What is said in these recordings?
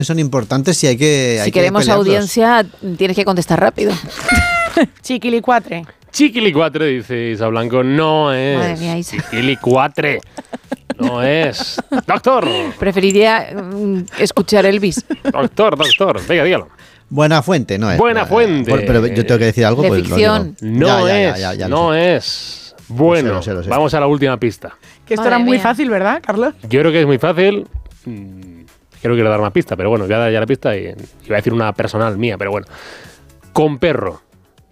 son importantes y hay que queremos pelearlos. audiencia, tienes que contestar rápido. Chiquilicuatre. Chiquilicuatre, dice Isa Blanco. No es. Madre mía, Isa. Chiquilicuatre. No es. Doctor. Preferiría escuchar Elvis. Doctor. Venga, dígalo. Buenafuente, no es. Buenafuente. Pero yo tengo que decir algo. De pues ficción. No es. Ya No lo sé. es. Bueno, Lo sé. vamos a la última pista. Que esto Madre era muy mía. fácil, ¿verdad, Carlos? Yo creo que es muy fácil. Creo que quiero dar más pista, pero bueno, voy a dar ya la pista y iba a decir una personal mía, pero bueno. Con perro.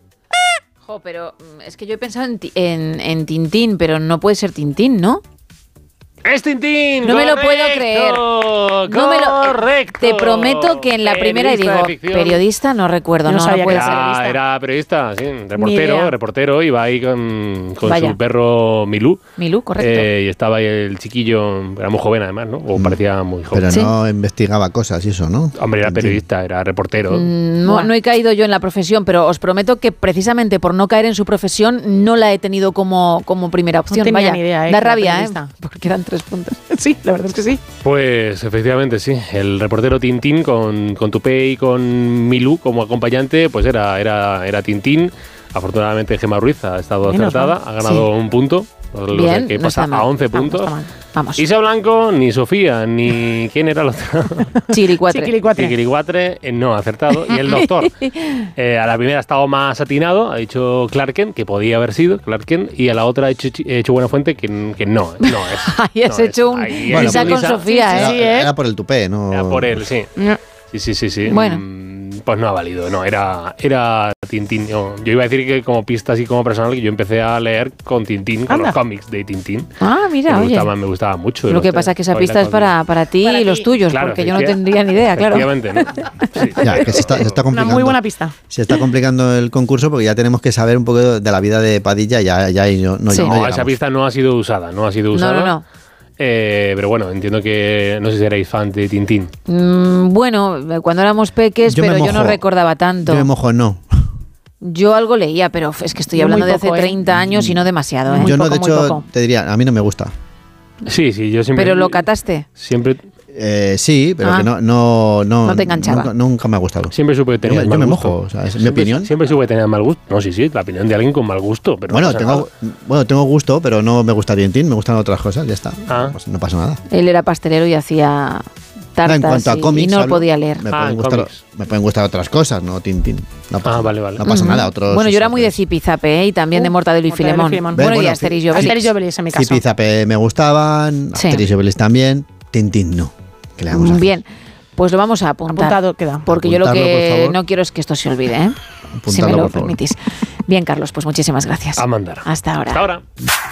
Jo, pero es que yo he pensado en Tintín, pero no puede ser Tintín, ¿no? ¡Es Tintín! No me lo puedo ¡Correcto! creer. No me lo, ¡Correcto! te prometo que en la primera Periodista digo, de ficción. periodista, no recuerdo, No no sabía puede que ser. periodista. Era periodista, sí, Ni idea. reportero, iba ahí con Vaya. su perro Milú. Milú, correcto. Y estaba ahí el chiquillo, era muy joven además, ¿no? O parecía muy joven. Pero Sí. no investigaba cosas y eso, ¿no? Hombre, era periodista, era reportero. No he caído yo en la profesión, pero os prometo que precisamente por no caer en su profesión no la he tenido como primera opción. tenía Vaya, ni idea, que da era rabia, periodista. porque eran 3 puntos. Sí, la verdad es que sí. Pues efectivamente, sí. El reportero Tintín con Tupé y con Milú como acompañante, pues era Tintín. Afortunadamente Gemma Ruiz ha estado Menos acertada, mal. ha ganado un punto. Bien, Que no pasa está mal. a 11 Vamos, puntos. está mal. Vamos. Isa Blanco, ni Sofía, ni... ¿Quién era el otro? Chiricuatre. Chiquilicuatre. Chiquilicuatre, no ha acertado. Y el doctor, a la primera ha estado más atinado, ha dicho Clarken, que podía haber sido Clarken, y a la otra ha hecho Buenafuente, que no es. Ahí has no hecho es. un Ahí Bueno, Isa pues, con Sofía, sí, ¿eh? sí. Era por el tupé, ¿no? Era por él, sí. No. Sí. Bueno. Pues no ha valido, no, era Tintín. Yo iba a decir que como pista así como personal, que yo empecé a leer con Tintín, con Anda. los cómics de Tintín. Ah, mira, me oye. me gustaba mucho. Lo que pasa es que esa pista es para ti y los tuyos, Claro, porque yo no tendría ni idea, claro. Efectivamente, ¿no? Sí. Ya, que se está Una complicando. muy buena pista. Se está complicando el concurso porque ya tenemos que saber un poco de la vida de Padilla. Ya y no Sí. No, llegamos. esa pista no ha sido usada, No. Pero bueno, entiendo que no sé si erais fan de Tintín. Bueno, cuando éramos peques, Yo me pero yo no mojo. recordaba tanto. Yo me mojo, no. Yo algo leía, pero es que estoy Yo muy hablando de hace poco, ¿eh? 30 años y no demasiado, ¿eh? Muy Yo no, poco, de muy hecho, poco. te diría, a mí no me gusta. Sí, yo siempre... Pero lo cataste. Siempre Sí, pero Ah. que no te enganchaba. Nunca me ha gustado. supe que tenías Yo mal me gusto. mojo, o sea, es mi opinión. Siempre supe que tenías mal gusto. No, sí, la opinión de alguien con mal gusto. Pero Bueno, no pasa nada. tengo gusto, pero no me gusta Tintín, me gustan otras cosas, ya está. Ah. Pues no pasa nada. Él era pastelero y hacía tartas En cuanto a y cómics, no hablo, podía leer. Me cómics. pueden gustar otras cosas, no Tintín. No pasa, vale. No pasa Ujú. nada. Otros, Bueno, yo era muy de Zipizape, ¿eh? Y también de Mortadelo y Mortadelo y Filemón. Filemón. Bueno, y Bueno, Asterix y Obelix. Asterix y Obelix, en mi caso. Zipizape me gustaban, Sí. Asterix y Obelix también, Tintín no. ¿Qué le vamos a hacer? Bien, pues lo vamos a apuntar. Apuntado queda. Porque yo lo Apuntarlo, por que favor. no quiero es que esto se olvide, ¿eh? Si me Apuntarlo, lo por favor. permitís. Bien, Carlos, pues muchísimas gracias. A mandar. Hasta ahora. Hasta ahora.